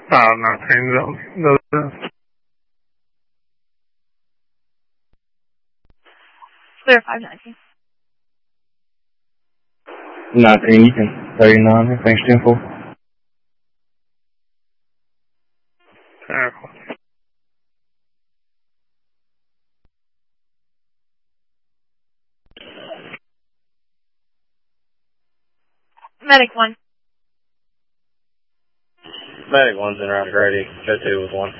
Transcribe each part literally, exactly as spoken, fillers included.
Uh, nineteen, those, those. Clear five nineteen. nineteen, you can thirty-nine, everything's ten four. Tackle. Medic one. Medic one's in around Grady. Go two with one.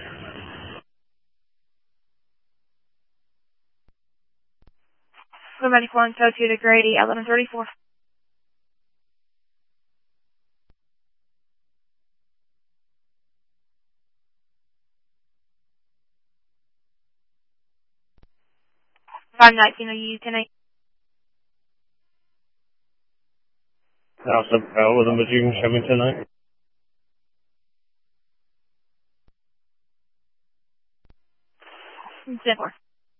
Go Medic one, go two to Grady, eleven thirty-four. five nineteen, are you ten eight? I'll sub out with them, but you can show me tonight. ten four.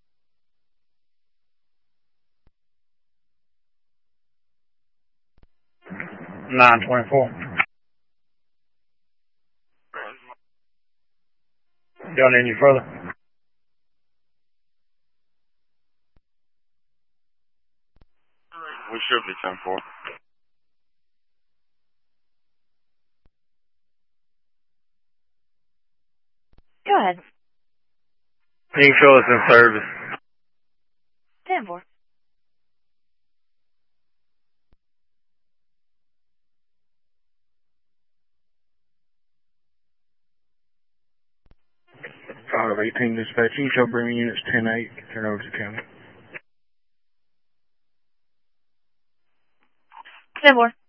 nine twenty-four. Y'all need any further? We should be ten four. Go ahead. You can show us in service. ten four. five eighteen dispatch. You can show bringing units ten eight. Turn over to county. ten four.